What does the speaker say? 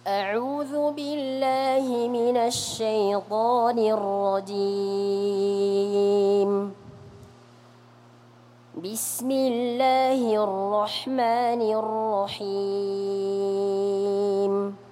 أعوذ بالله من الشيطان الرجيم. بسم الله الرحمن الرحيم.